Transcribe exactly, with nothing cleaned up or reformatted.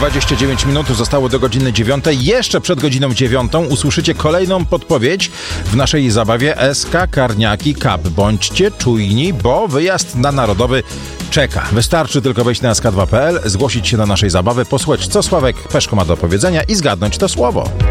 dwadzieścia dziewięć minut zostało do godziny dziewiątej. Jeszcze przed godziną dziewiątą usłyszycie kolejną podpowiedź w naszej zabawie S K Karniaki Cup. Bądźcie czujni, bo wyjazd na Narodowy czeka. Wystarczy tylko wejść na S K dwa kropka p l, zgłosić się na naszej zabawy, posłuchać, co Sławek Peszko ma do powiedzenia i zgadnąć to słowo.